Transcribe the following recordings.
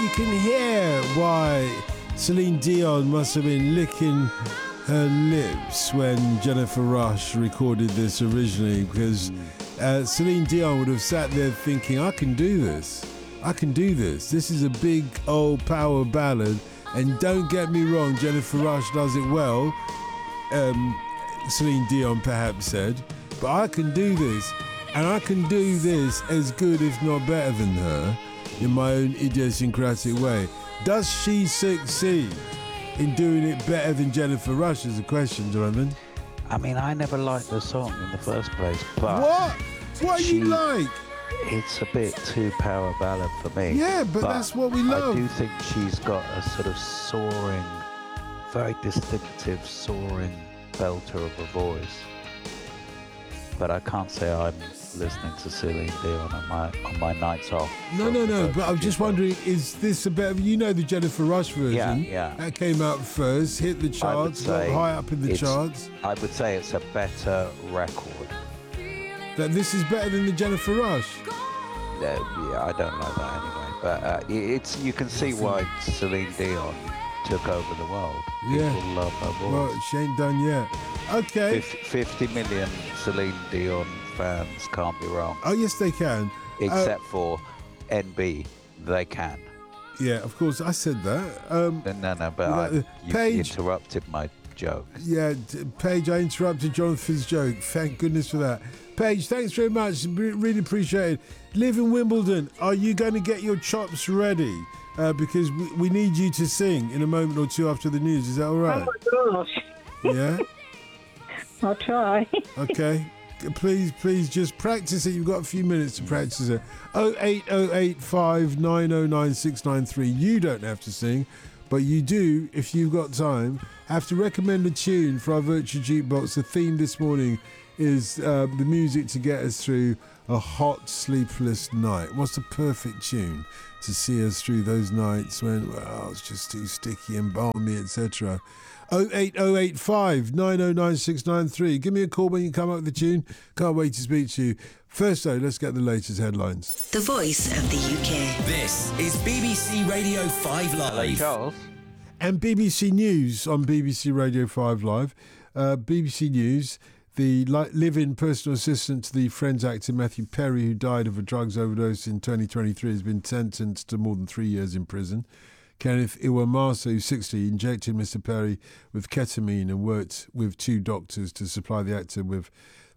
you can hear why Celine Dion must have been licking her lips when Jennifer Rush recorded this originally, because Celine Dion would have sat there thinking, I can do this. This is a big old power ballad, and don't get me wrong, Jennifer Rush does it well, Celine Dion perhaps said, but I can do this, and I can do this as good if not better than her in my own idiosyncratic way. Does she succeed in doing it better than Jennifer Rush is the question, Jonathan? I mean, I never liked the song in the first place, but... What you like? It's a bit too power ballad for me. Yeah, but that's what we love. I do think she's got a sort of soaring, very distinctive soaring belter of a voice. But I can't say I'm listening to Celine Dion on my nights off. No. But I'm just wondering, is this a better? You know the Jennifer Rush version. Yeah. That came out first, hit the charts, got high up in the charts. I would say it's a better record. That this is better than the Jennifer Rush. Yeah, I don't like that anyway. But you can see why Celine Dion took over the world. People love her voice. Well, she ain't done yet. Okay. 50 million Celine Dion fans can't be wrong. Oh, yes, they can. Except for NB, they can. Yeah, of course, I said that. No, but you interrupted my joke. Yeah, Paige, I interrupted Jonathan's joke. Thank goodness for that. Paige, thanks very much. Really appreciate it. Live in Wimbledon. Are you going to get your chops ready? Because we need you to sing in a moment or two after the news. Is that all right? Oh, my gosh. Yeah? I'll try. Okay. Please just practice it. You've got a few minutes to practice it. 08085 909 693. You don't have to sing, but you do, if you've got time, have to recommend a tune for our virtual jukebox. The theme this morning is the music to get us through a hot, sleepless night. What's the perfect tune to see us through those nights when, well, it's just too sticky and balmy, etc.? 08085 909 693. Give me a call when you come up with the tune. Can't wait to speak to you. First, though, let's get the latest headlines. The voice of the UK. This is BBC Radio 5 Live. Hello, Charles. And BBC News on BBC Radio 5 Live. BBC News, the live-in personal assistant to the Friends actor Matthew Perry, who died of a drugs overdose in 2023, has been sentenced to more than 3 years in prison. Kenneth Iwamasa, who's 60, injected Mr. Perry with ketamine and worked with 2 doctors to supply the actor with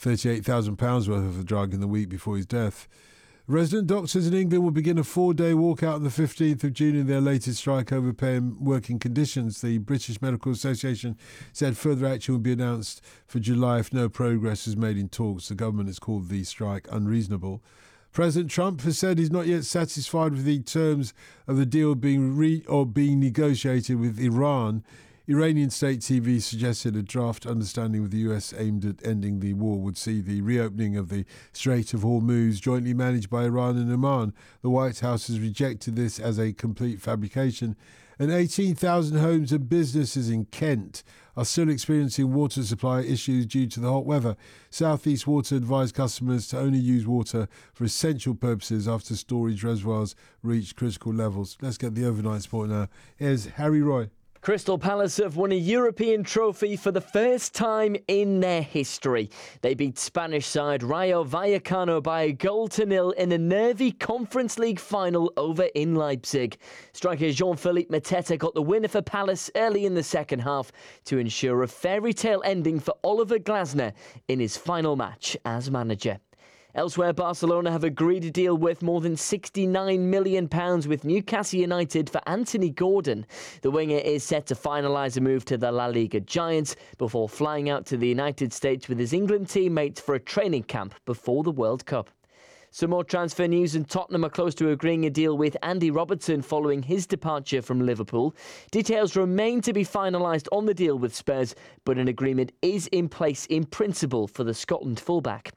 £38,000 worth of the drug in the week before his death. Resident doctors in England will begin a 4-day walkout on the 15th of June in their latest strike over pay and working conditions. The British Medical Association said further action will be announced for July if no progress is made in talks. The government has called the strike unreasonable. President Trump has said he's not yet satisfied with the terms of the deal being negotiated with Iran. Iranian state TV suggested a draft understanding with the US aimed at ending the war would see the reopening of the Strait of Hormuz, jointly managed by Iran and Oman. The White House has rejected this as a complete fabrication. And 18,000 homes and businesses in Kent are still experiencing water supply issues due to the hot weather. South East Water advised customers to only use water for essential purposes after storage reservoirs reached critical levels. Let's get the overnight sport now. Here's Harry Roy. Crystal Palace have won a European trophy for the first time in their history. They beat Spanish side Rayo Vallecano by a 0-0 in a nervy Conference League final over in Leipzig. Striker Jean-Philippe Mateta got the winner for Palace early in the second half to ensure a fairy tale ending for Oliver Glasner in his final match as manager. Elsewhere, Barcelona have agreed a deal worth more than £69 million with Newcastle United for Anthony Gordon. The winger is set to finalise a move to the La Liga Giants before flying out to the United States with his England teammates for a training camp before the World Cup. Some more transfer news, and Tottenham are close to agreeing a deal with Andy Robertson following his departure from Liverpool. Details remain to be finalised on the deal with Spurs, but an agreement is in place in principle for the Scotland fullback.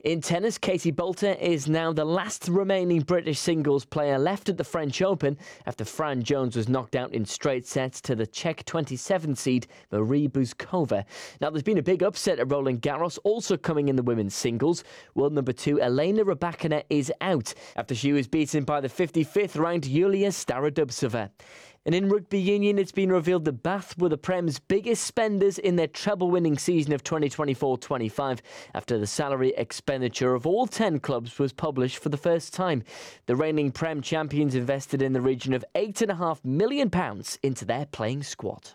In tennis, Katie Boulter is now the last remaining British singles player left at the French Open after Fran Jones was knocked out in straight sets to the Czech 27 seed Marie Buzkova. Now, there's been a big upset at Roland Garros, also coming in the women's singles. World number 2 Elena Rybakina is out after she was beaten by the 55th ranked Yulia Starodubtsova. And in rugby union, it's been revealed that Bath were the Prem's biggest spenders in their treble-winning season of 2024-25 after the salary expenditure of all 10 clubs was published for the first time. The reigning Prem champions invested in the region of £8.5 million into their playing squad.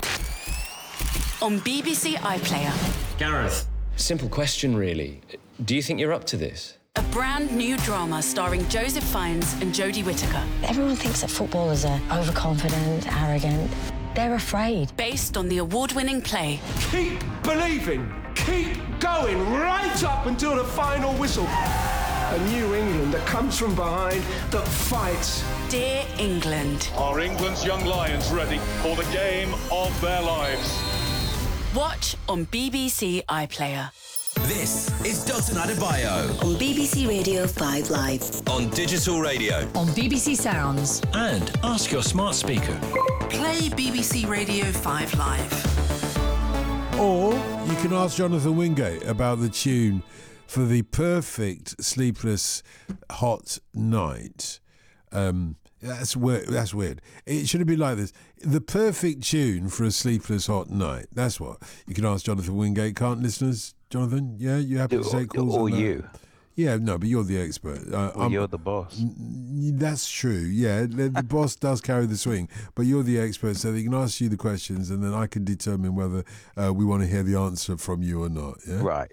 On BBC iPlayer. Gareth, simple question really. Do you think you're up to this? A brand new drama starring Joseph Fiennes and Jodie Whittaker. Everyone thinks that footballers are overconfident, arrogant. They're afraid. Based on the award-winning play. Keep believing. Keep going right up until the final whistle. A New England that comes from behind, that fights. Dear England. Are England's young lions ready for the game of their lives? Watch on BBC iPlayer. This is Dotun Adebayo On BBC Radio 5 Live. on digital radio. On BBC Sounds. And ask your smart speaker. Play BBC Radio 5 Live. Or you can ask Jonathan Wingate about the tune for the perfect sleepless hot night. That's weird. It should have been like this. The perfect tune for a sleepless hot night. That's what. You can ask Jonathan Wingate, can't listeners? Jonathan, yeah, you happy to take calls or on that? you. Yeah, no, but you're the expert. You're the boss. That's true, yeah. The boss does carry the swing, but you're the expert, so they can ask you the questions and then I can determine whether we want to hear the answer from you or not. Yeah? Right.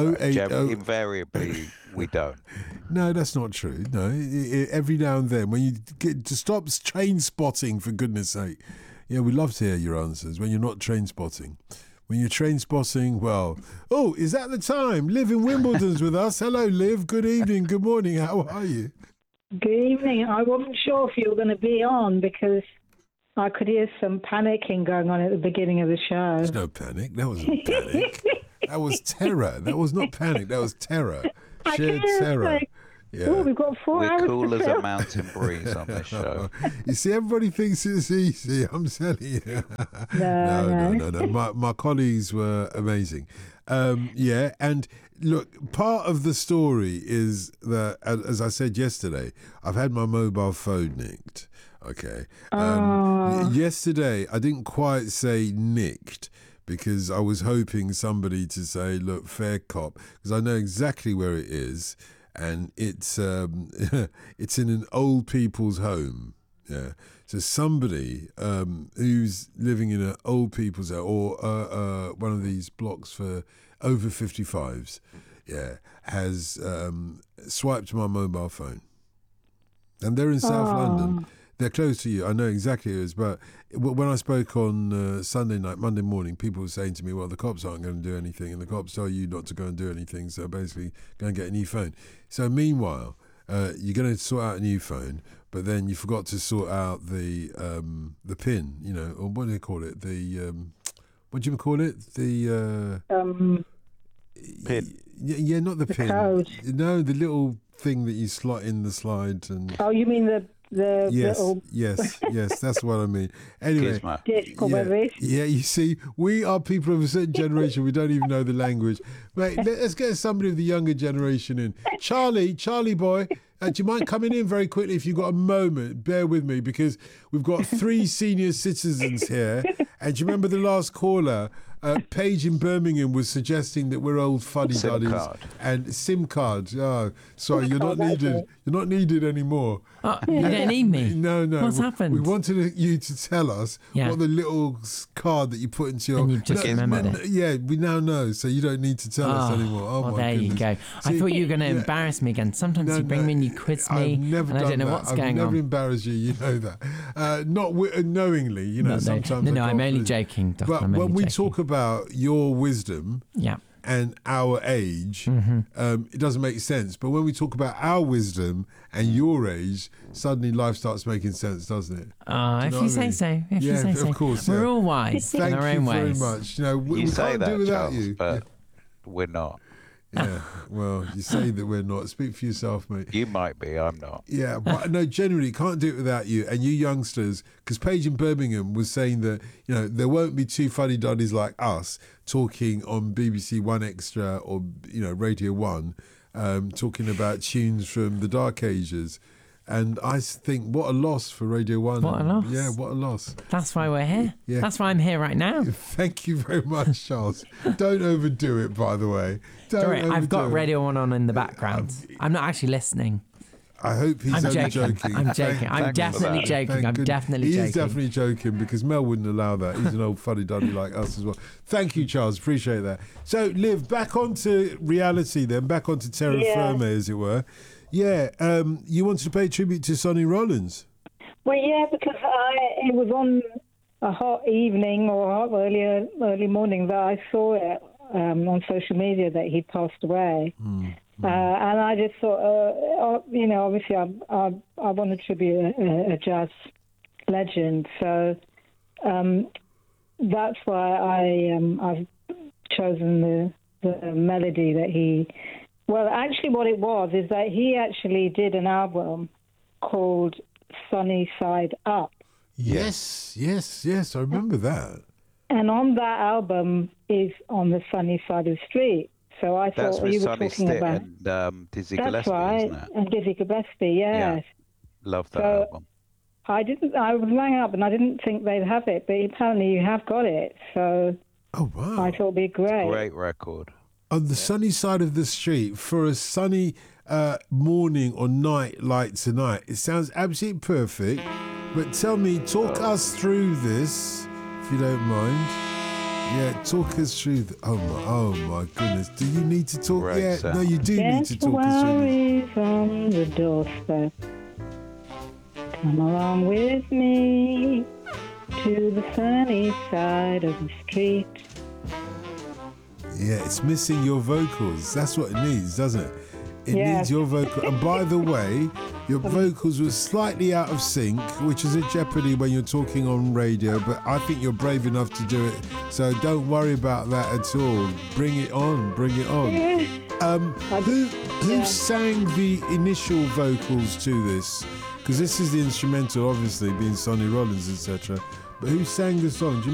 Invariably, we don't. No, that's not true. No, every now and then, when you get to stop train spotting, for goodness sake. Yeah, we love to hear your answers when you're not train spotting. When you're train spotting, well, oh, is that the time? Liv in Wimbledon's with us. Hello, Liv. Good evening. Good morning. How are you? Good evening. I wasn't sure if you were going to be on because I could hear some panicking going on at the beginning of the show. There's no panic. That wasn't panic. That was terror. That was not panic. That was terror. Shared terror. Yeah. Oh, we've got 4 hours We're cool to as fill. a mountain breeze on this show. You see, everybody thinks it's easy. I'm telling you. No. My colleagues were amazing. Yeah, and look, part of the story is that, as I said yesterday, I've had my mobile phone nicked. Okay. Yesterday, I didn't quite say nicked, because I was hoping somebody to say, look, fair cop, because I know exactly where it is. And it's it's in an old people's home, yeah. So somebody who's living in an old people's home or one of these blocks for over 55s, yeah, has swiped my mobile phone, and they're in South London. They're close to you. I know exactly who it is. But when I spoke on Sunday night, Monday morning, people were saying to me, well, the cops aren't going to do anything. And the cops tell you not to go and do anything. So basically, go and get a new phone. So meanwhile, you're going to sort out a new phone. But then you forgot to sort out the PIN, you know, or what do they call it? The, what do you call it? The... PIN. Yeah, not the PIN. Code. No, the little thing that you slot in the slide. And Oh, you mean the little yes, that's what I mean. Anyway, Gizmo. disc or whatever it is? yeah, you see, we are people of a certain generation. We don't even know the language. Mate, let's get somebody of the younger generation in. Charlie boy, do you mind coming in very quickly if you've got a moment? Bear with me because we've got 3 senior citizens here. And do you remember the last caller? Paige in Birmingham was suggesting that we're old fuddy-duddies. card. And SIM cards. Oh, sorry, you're not needed. You're not needed anymore. Oh, you don't need me. No. What's happened? We wanted you to tell us Yeah. what the little card that you put into your... And you've just remembered it. Yeah, we now know, so you don't need to tell us anymore. Oh, well, my there goodness. you go. I See, thought you were going to yeah. embarrass me again. Sometimes No, you bring me and you quiz me, I've never and I done don't know that. what's I've going never on. embarrassed you, you know that. Not knowingly, you know, No, sometimes... no, I I'm can't only really- joking, Doc, But I'm when only we joking. talk about your wisdom... Yeah. and our age, it doesn't make sense. But when we talk about our wisdom and your age, suddenly life starts making sense, doesn't it? Oh, if know you what I say mean? so. If Yeah, you say of so. course, We're yeah. all wise Thank in our you own very ways. much. You know, we You say can't that, do without Charles, you. but we're not. Yeah, well, you say that we're not. Speak for yourself, mate. You might be, I'm not. Yeah, but no, generally can't do it without you. And you youngsters, because Paige in Birmingham was saying that, there won't be two fuddy-duddies like us talking on BBC One Extra or, Radio 1, talking about tunes from the Dark Ages. And I think, what a loss for Radio 1. What a loss. Yeah, what a loss. That's why we're here. Yeah. That's why I'm here right now. Thank you very much, Charles. Don't overdo it, by the way. Sorry, I've got Radio 1 on in the background. I'm not actually listening. I hope he's only joking. I'm joking. I'm definitely joking. I'm definitely joking. He's definitely joking because Mel wouldn't allow that. He's an old fuddy-duddy like us as well. Thank you, Charles. Appreciate that. So, Liv, back onto reality then. Back onto terra firma, as it were. Yeah, you wanted to pay tribute to Sonny Rollins. Well, yeah, because it was on a hot evening or hot early morning that I saw it on social media that he passed away. And I just thought, obviously I want to tribute a jazz legend. So that's why I've chosen the melody that he... Well, actually what it was is that he actually did an album called Sunny Side Up. Yes, I remember that. And on that album is On the Sunny Side of the Street. So I thought you were talking about... and Dizzy That's Gillespie, right, isn't it? and Dizzy Gillespie, yes. Yeah, love that album. I was rang up and I didn't think they'd have it, but apparently you have got it. So oh, wow. I thought it'd be great. Great record. On the sunny side of the street for a sunny morning or night like tonight. It sounds absolutely perfect. But tell me, talk us through this, if you don't mind. Yeah, talk us through. Oh my goodness. Do you need to talk? Right, No, you do need to talk us through this. Worries on the doorstep. Come along with me to the sunny side of the street. Yeah, it's missing your vocals. That's what it needs, doesn't it? It needs your vocal. And by the way, your vocals were slightly out of sync, which is a jeopardy when you're talking on radio, but I think you're brave enough to do it. So don't worry about that at all. Bring it on. Who sang the initial vocals to this? Because this is the instrumental, obviously, being Sonny Rollins, etc. But who sang the song? Do you